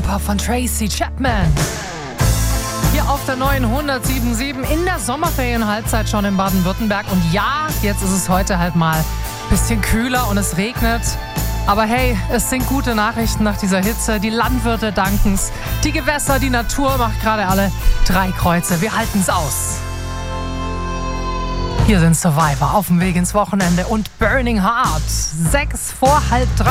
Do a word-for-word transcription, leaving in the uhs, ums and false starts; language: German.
Super von Tracy Chapman. Hier auf der neuen hundertsieben Komma sieben in der Sommerferienhalbzeit schon in Baden-Württemberg. Und ja, jetzt ist es heute halt mal ein bisschen kühler und es regnet. Aber hey, es sind gute Nachrichten nach dieser Hitze. Die Landwirte danken's. Die Gewässer, die Natur macht gerade alle drei Kreuze. Wir halten's aus. Hier sind Survivor auf dem Weg ins Wochenende und Burning Heart. Sechs vor halb drei.